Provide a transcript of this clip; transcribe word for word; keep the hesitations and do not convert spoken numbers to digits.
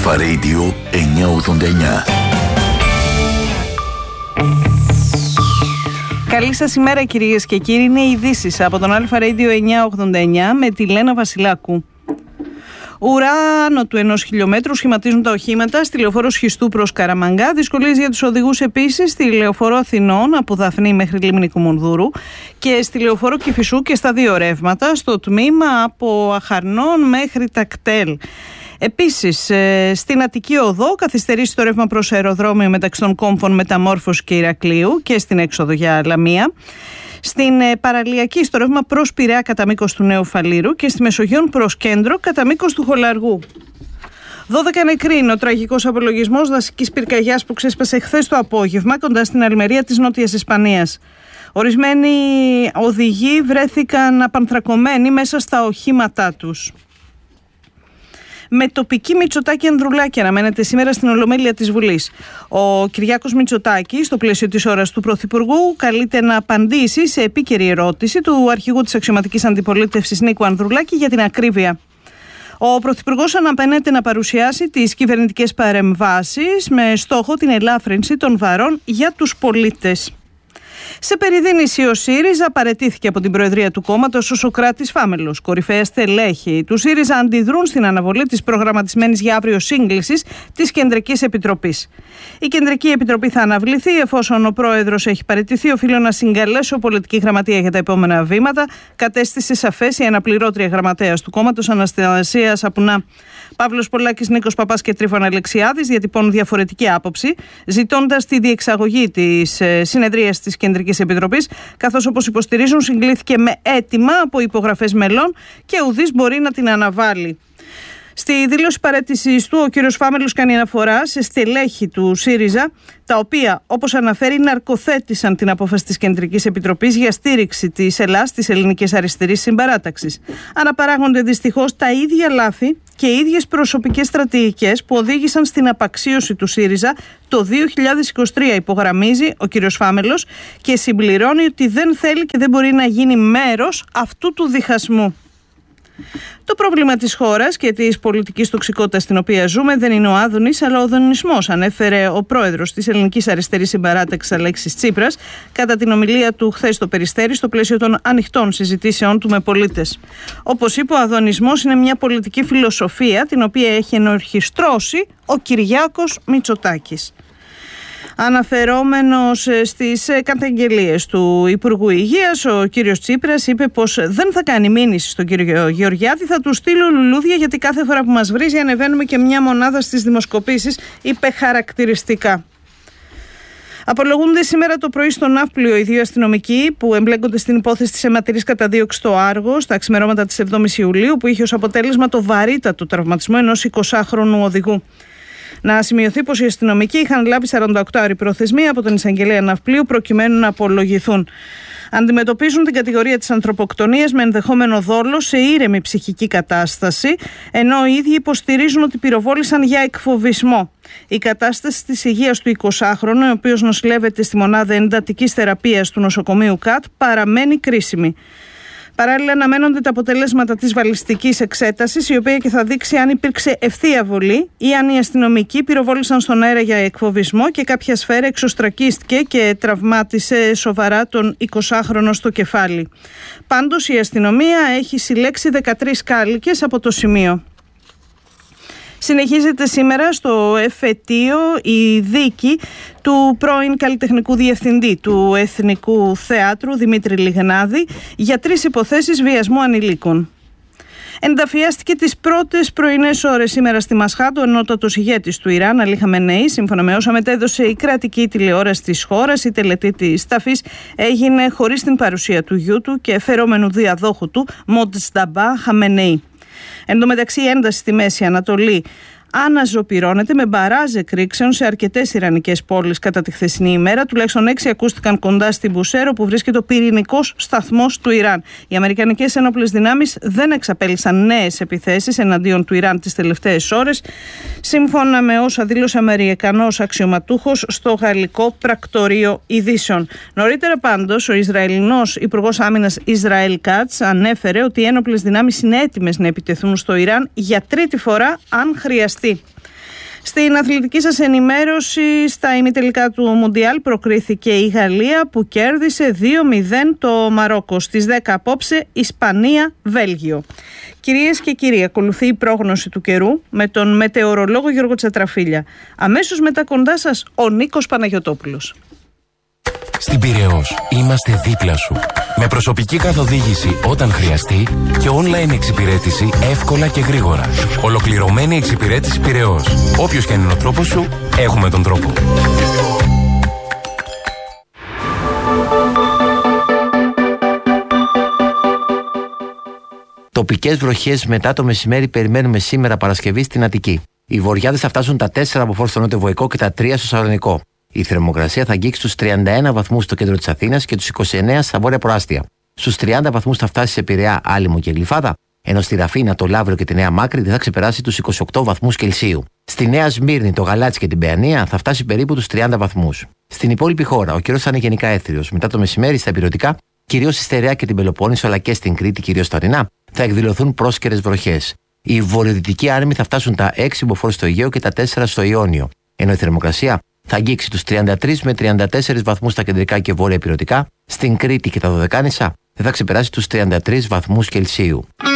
Αλφα Radio εννιακόσια ογδόντα εννιά. Καλή σας ημέρα κυρίες και κύριοι, είναι οι ειδήσεις από τον Αλφα Radio εννιακόσια ογδόντα εννιά με τη Λένα Βασιλάκου. Ουρά άνω του ενός χιλιόμετρου σχηματίζουν τα οχήματα στη λεωφόρο Σχιστού προς Καραμανγκά. Δυσκολίες για τους οδηγούς επίσης στη λεωφόρο Αθηνών από Δαφνή μέχρι Λίμνη Κουμουνδούρου και στη λεωφόρο Κηφισού και στα δύο ρεύματα στο τμήμα από Αχαρνών μέχρι Τακτέλ. Επίσης, στην Αττική Οδό καθυστερήσει το ρεύμα προς αεροδρόμιο μεταξύ των κόμφων Μεταμόρφωσης και Ηρακλείου και στην έξοδο για Λαμία. Στην παραλιακή στο ρεύμα προς Πειραιά κατά μήκος του Νέου Φαλήρου και στη Μεσογείων προς Κέντρο κατά μήκος του Χολαργού. δώδεκα νεκροί είναι ο τραγικός απολογισμός δασικής πυρκαγιάς που ξέσπασε χθες το απόγευμα κοντά στην Αλμερία της Νότιας Ισπανίας. Ορισμένοι οδηγοί βρέθηκαν απανθρακωμένοι μέσα στα οχήματά τους. Με τοπική Μητσοτάκη Ανδρουλάκη αναμένεται σήμερα στην Ολομέλεια της Βουλής. Ο Κυριάκος Μητσοτάκης, στο πλαίσιο της ώρας του Πρωθυπουργού, καλείται να απαντήσει σε επίκαιρη ερώτηση του αρχηγού της αξιωματικής αντιπολίτευσης Νίκου Ανδρουλάκη για την ακρίβεια. Ο Πρωθυπουργός αναμένεται να παρουσιάσει τις κυβερνητικές παρεμβάσεις με στόχο την ελάφρυνση των βαρών για τους πολίτες. Σε περιδίνηση ο ΣΥΡΙΖΑ παραιτήθηκε από την Προεδρία του κόμματος ο Σωκράτης Φάμελος. Κορυφαία στελέχη του ΣΥΡΙΖΑ αντιδρούν στην αναβολή της προγραμματισμένης για αύριο σύγκλησης της Κεντρικής Επιτροπής. Η Κεντρική Επιτροπή θα αναβληθεί εφόσον ο πρόεδρος έχει παραιτηθεί. Οφείλω να συγκαλέσω πολιτική γραμματεία για τα επόμενα βήματα. Κατέστησε σαφές η αναπληρώτρια γραμματέας του κόμματος Αναστασία Σαπουνά. Παύλος Πολάκης, Νίκος Παπάς και Τρίφωνα Αλεξιάδης διατυπώνουν διαφορετική άποψη, ζητώντας τη διεξαγωγή της συνεδρίας της Κεντρικής Επιτροπής, καθώς όπως υποστηρίζουν συγκλήθηκε με αίτημα από υπογραφές μελών και ουδής μπορεί να την αναβάλει. Στη δήλωση παραίτησης του, ο κύριος Φάμελος κάνει αναφορά σε στελέχη του ΣΥΡΙΖΑ, τα οποία, όπως αναφέρει, ναρκοθέτησαν την απόφαση της Κεντρικής Επιτροπής για στήριξη της Ελλάς, της ελληνικής αριστερής συμπαράταξης. Αναπαράγονται δυστυχώς τα ίδια λάθη και οι ίδιες προσωπικές στρατηγικές που οδήγησαν στην απαξίωση του ΣΥΡΙΖΑ το δύο χιλιάδες είκοσι τρία, υπογραμμίζει ο κύριος Φάμελος και συμπληρώνει ότι δεν θέλει και δεν μπορεί να γίνει μέρος αυτού του διχασμού. Το πρόβλημα της χώρας και της πολιτικής τοξικότητας στην οποία ζούμε δεν είναι ο Άδωνης αλλά ο δονησμός, ανέφερε ο πρόεδρος της Ελληνικής Αριστερής Συμπαράταξης Αλέξης Τσίπρας κατά την ομιλία του χθες στο Περιστέρι στο πλαίσιο των ανοιχτών συζητήσεων του με πολίτες. Όπως είπε, ο αδωνισμός είναι μια πολιτική φιλοσοφία την οποία έχει ενορχιστρώσει ο Κυριάκος Μητσοτάκης. Αναφερόμενος στις καταγγελίες του Υπουργού Υγείας, ο κύριος Τσίπρας είπε πως δεν θα κάνει μήνυση στον κύριο Γεωργιάδη, θα του στείλω λουλούδια γιατί κάθε φορά που μας βρίζει ανεβαίνουμε και μια μονάδα στις δημοσκοπήσεις, είπε χαρακτηριστικά. Απολογούνται σήμερα το πρωί στο Ναύπλιο οι δύο αστυνομικοί που εμπλέκονται στην υπόθεση της αιματηρής καταδίωξης στο Άργο στα ξημερώματα της εβδόμης Ιουλίου, που είχε ως αποτέλεσμα το βαρύτατο τραυματισμό ενός εικοσάχρονου οδηγού. Να σημειωθεί πως οι αστυνομικοί είχαν λάβει σαράντα οκτώ ώρη προθεσμία από τον εισαγγελέα Ναυπλίου προκειμένου να απολογηθούν. Αντιμετωπίζουν την κατηγορία της ανθρωποκτονίας με ενδεχόμενο δόλο σε ήρεμη ψυχική κατάσταση, ενώ οι ίδιοι υποστηρίζουν ότι πυροβόλησαν για εκφοβισμό. Η κατάσταση της υγείας του εικοσάχρονου, ο οποίος νοσηλεύεται στη μονάδα εντατικής θεραπείας του νοσοκομείου ΚΑΤ, παραμένει κρίσιμη. Παράλληλα, αναμένονται τα αποτελέσματα της βαλιστικής εξέτασης, η οποία και θα δείξει αν υπήρξε ευθεία βολή ή αν οι αστυνομικοί πυροβόλησαν στον αέρα για εκφοβισμό και κάποια σφαίρα εξωστρακίστηκε και τραυμάτισε σοβαρά τον εικοσάχρονο στο κεφάλι. Πάντως, η αστυνομία έχει συλλέξει δεκατρείς κάλικες από το σημείο. Συνεχίζεται σήμερα στο εφετείο η δίκη του πρώην καλλιτεχνικού διευθυντή του Εθνικού Θεάτρου Δημήτρη Λιγνάδη για τρεις υποθέσεις βιασμού ανηλίκων. Ενταφιάστηκε τις πρώτες πρωινές ώρες σήμερα στη Μασχάτ ο ενότατος ηγέτης του Ιράν, Αλί Χαμενεή. Σύμφωνα με όσα μετέδωσε η κρατική τηλεόραση της χώρας, η τελετή της ταφής έγινε χωρίς την παρουσία του γιού του και φερόμενου διαδόχου του, Μοτζταμπά Χαμενεή. Εν τω μεταξύ, η ένταση στη Μέση Ανατολή αναζωπυρώνεται με μπαράζ εκρήξεων σε αρκετές ιρανικές πόλεις κατά τη χθεσινή ημέρα. Τουλάχιστον έξι ακούστηκαν κοντά στην Μπουσέρο, που βρίσκεται ο πυρηνικός σταθμός του Ιράν. Οι αμερικανικές ένοπλες δυνάμεις δεν εξαπέλυσαν νέες επιθέσεις εναντίον του Ιράν τις τελευταίες ώρες, σύμφωνα με όσα δήλωσε Αμερικανός αξιωματούχος στο γαλλικό πρακτορείο ειδήσεων. Νωρίτερα, πάντως, ο Ισραηλινός Υπουργός Άμυνας Ισραήλ Κάτς ανέφερε ότι οι ένοπλες δυνάμεις είναι έτοιμες να επιτεθούν στο Ιράν για τρίτη φορά, αν χρειαστεί. Στην αθλητική σας ενημέρωση, στα ημιτελικά του Μουντιάλ προκρίθηκε η Γαλλία που κέρδισε δύο μηδέν το Μαρόκο. Στις δέκα απόψε Ισπανία-Βέλγιο. Κυρίες και κύριοι, ακολουθεί η πρόγνωση του καιρού με τον μετεωρολόγο Γιώργο Τσατραφίλια. Αμέσως μετά κοντά σας ο Νίκος Παναγιωτόπουλος. Στην Πειραιώς είμαστε δίπλα σου. Με προσωπική καθοδήγηση όταν χρειαστεί και online εξυπηρέτηση εύκολα και γρήγορα. Ολοκληρωμένη εξυπηρέτηση Πειραιώς. Όποιος και αν είναι ο τρόπος σου, έχουμε τον τρόπο. Τοπικές βροχές μετά το μεσημέρι περιμένουμε σήμερα Παρασκευή στην Αττική. Οι βοριάδες θα φτάσουν τα τέσσερα από φόρ στο νότιο-βοϊκό και τα τρία στο Σαλονικό. Η θερμοκρασία θα αγγίξει στους τριάντα ένα βαθμούς στο κέντρο της Αθήνας και τους είκοσι εννέα στα βόρεια προάστια. Στους τριάντα βαθμούς θα φτάσει σε Πειραιά, Άλυμο και Γλυφάδα, ενώ στη Ραφίνα, το Λαύριο και τη Νέα Μάκρη δεν θα ξεπεράσει τους είκοσι οκτώ βαθμούς Κελσίου. Στη Νέα Σμύρνη, το Γαλάτσι και την Παιανία θα φτάσει περίπου τους τριάντα βαθμούς. Στην υπόλοιπη χώρα, ο καιρός θα είναι γενικά έθριος. Μετά το μεσημέρι, στα ηπειρωτικά, κυρίως στη Στερεά και την Πελοπόννησο, αλλά και στην Κρήτη, κυρίως στα ορεινά, θα εκδηλωθούν πρόσκαιρες βροχές. Οι βορειοδυτικοί άρμοι θα φτάσουν τα έξι μποφόρ στο Αιγαίο και τα τέσσερα στο Ιόνιο, ενώ η θερμοκρασία θα αγγίξει τους τριάντα τρεις με τριάντα τέσσερις βαθμούς στα κεντρικά και βόρεια ηπειρωτικά, στην Κρήτη και τα Δωδεκάνησα δεν θα ξεπεράσει τους τριάντα τρεις βαθμούς Κελσίου.